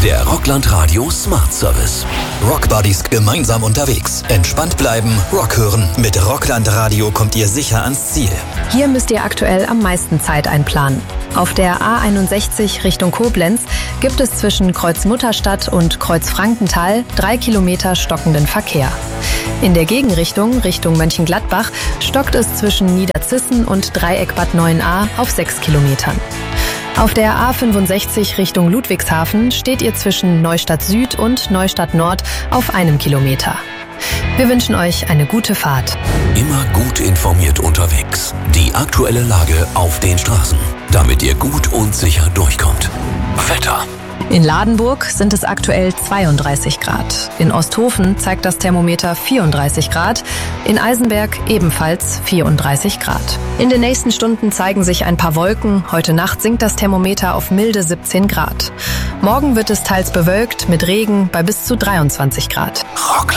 Der Rockland Radio Smart Service. Rockbuddies gemeinsam unterwegs. Entspannt bleiben, Rock hören. Mit Rockland Radio kommt ihr sicher ans Ziel. Hier müsst ihr aktuell am meisten Zeit einplanen. Auf der A61 Richtung Koblenz gibt es zwischen Kreuz Mutterstadt und Kreuz Frankenthal 3 Kilometer stockenden Verkehr. In der Gegenrichtung, Richtung Mönchengladbach, stockt es zwischen Niederzissen und Dreieck Bad 9a auf 6 Kilometern. Auf der A65 Richtung Ludwigshafen steht ihr zwischen Neustadt Süd und Neustadt Nord auf 1 Kilometer. Wir wünschen euch eine gute Fahrt. Immer gut informiert unterwegs. Die aktuelle Lage auf den Straßen, damit ihr gut und sicher durchkommt. Wetter. In Ladenburg sind es aktuell 32 Grad. In Osthofen zeigt das Thermometer 34 Grad. In Eisenberg ebenfalls 34 Grad. In den nächsten Stunden zeigen sich ein paar Wolken. Heute Nacht sinkt das Thermometer auf milde 17 Grad. Morgen wird es teils bewölkt mit Regen bei bis zu 23 Grad. Rock